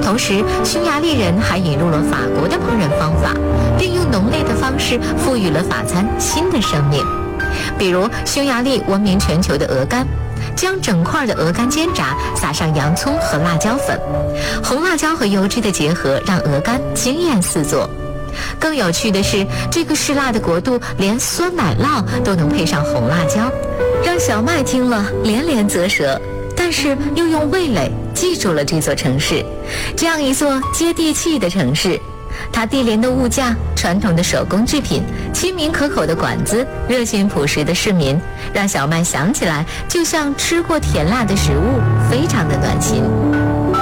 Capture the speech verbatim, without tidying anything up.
同时，匈牙利人还引入了法国的烹饪方法，并用浓烈的方式赋予了法餐新的生命。比如，匈牙利闻名全球的鹅肝，将整块的鹅肝煎炸，撒上洋葱和辣椒粉，红辣椒和油脂的结合让鹅肝惊艳四座。更有趣的是，这个嗜辣的国度连酸奶酪都能配上红辣椒，让小麦听了连连啧舌，但是又用味蕾记住了这座城市，这样一座接地气的城市。它低廉的物价、传统的手工制品、亲民可口的馆子、热心朴实的市民，让小麦想起来就像吃过甜辣的食物，非常的暖心。